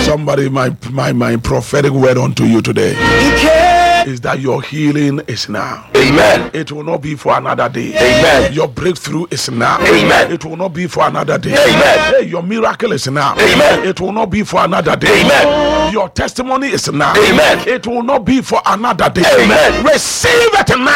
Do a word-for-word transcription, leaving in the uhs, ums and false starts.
Somebody, my my my prophetic word unto you today is that your healing is now. Amen. It will not be for another day. Amen. Your breakthrough is now. Amen. It will not be for another day. Amen. Hey, your miracle is now. Amen. It will not be for another day. Amen. Your testimony is now. Amen. It will not be for another day. Amen. Receive it now.